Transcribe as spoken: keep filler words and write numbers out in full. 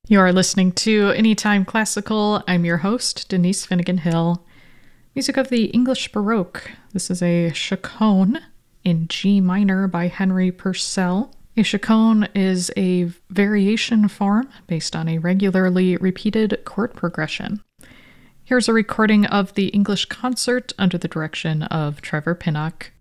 You are listening to Anytime Classical. I'm your host, Denise Finnegan Hill. Music of the English Baroque. This is a chaconne in G minor by Henry Purcell. A chaconne is a variation form based on a regularly repeated chord progression. Here's a recording of the English concert under the direction of Trevor Pinnock.